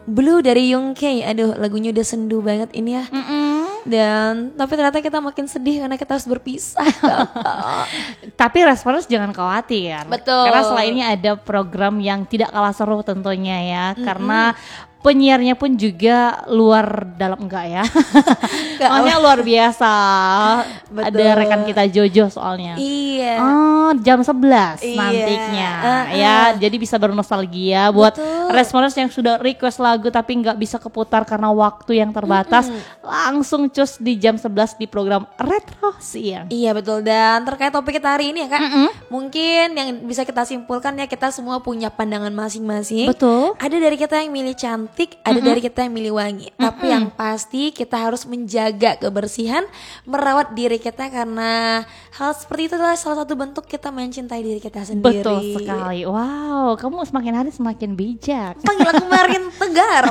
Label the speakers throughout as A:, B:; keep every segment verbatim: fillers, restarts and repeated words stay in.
A: Blue dari Youngkay. Aduh, lagunya udah sendu banget ini ya.
B: Mm-mm.
A: Dan tapi ternyata kita makin sedih karena kita harus berpisah.
B: Tapi respons jangan khawatir.
A: Betul.
B: Karena selain ini ada program yang tidak kalah seru tentunya ya. Mm-hmm. Karena penyiarnya pun juga luar dalam enggak ya. Maksudnya luar biasa.
A: Betul.
B: Ada rekan kita Jojo soalnya.
A: Iya.
B: Oh, jam sebelas
A: Iya.
B: nantinya.
A: Uh-uh.
B: Ya, jadi bisa bernostalgia buat
A: Betul.
B: responders yang sudah request lagu tapi nggak bisa keputar karena waktu yang terbatas.
A: Mm-hmm.
B: Langsung cus di jam sebelas di program Retro Siang.
A: Iya betul. Dan terkait topik kita hari ini ya Kak,
B: Mm-mm.
A: mungkin yang bisa kita simpulkan ya, kita semua punya pandangan masing-masing.
B: Betul.
A: Ada dari kita yang milih cantik, ada
B: Mm-mm.
A: dari kita yang milih wangi. Mm-mm. Tapi yang pasti kita harus menjaga kebersihan, merawat diri kita, karena hal seperti itu adalah salah satu bentuk kita mencintai diri kita sendiri.
B: Betul sekali. Wow, kamu semakin hari semakin bijak.
A: Panggil aku Marin Tegar.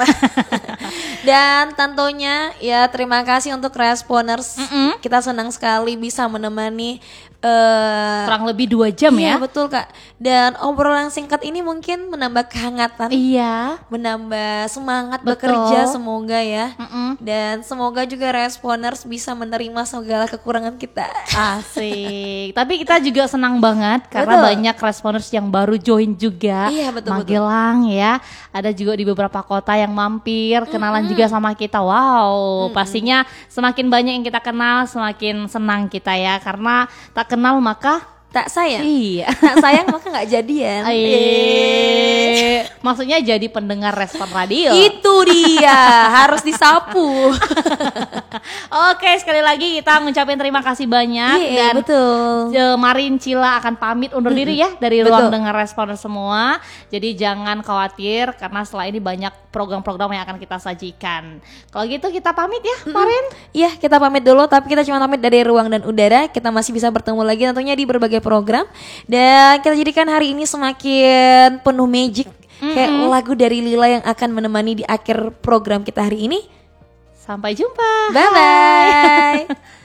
A: Dan tentunya ya terima kasih untuk responers.
B: Mm-mm.
A: Kita senang sekali bisa menemani uh,
B: Kurang lebih dua jam
A: iya,
B: ya.
A: betul Kak. Dan obrolan singkat ini mungkin menambah kehangatan,
B: Iya.
A: menambah semangat
B: Betul.
A: bekerja semoga ya.
B: Mm-mm.
A: Dan semoga juga responers bisa menerima segala kekurangan kita.
B: Asik. Tapi kita juga senang banget karena
A: Betul.
B: banyak responders yang baru join juga.
A: Iya, betul,
B: Magelang ya. Ada juga di beberapa kota yang mampir, kenalan juga sama kita. Wow, pastinya semakin banyak yang kita kenal, semakin senang kita ya. Karena tak kenal maka
A: Tak sayang.
B: iya.
A: Tak sayang maka nggak jadian.
B: Eh, maksudnya jadi pendengar respon radio.
A: Itu dia, harus disapu.
B: Oke, sekali lagi kita ngucapin terima kasih banyak.
A: Iya,
B: Dan
A: betul.
B: eh, Marin Cila akan pamit undur diri ya dari
A: Betul.
B: ruang dengar responder semua. Jadi jangan khawatir karena setelah ini banyak program-program yang akan kita sajikan. Kalau gitu kita pamit ya, Marin.
A: Iya, kita pamit dulu, tapi kita cuma pamit dari ruang dan udara. Kita masih bisa bertemu lagi tentunya di berbagai program. Dan kita jadikan hari ini semakin penuh magic. Kayak lagu dari Lila yang akan menemani di akhir program kita hari ini.
B: Sampai jumpa.
A: Bye-bye.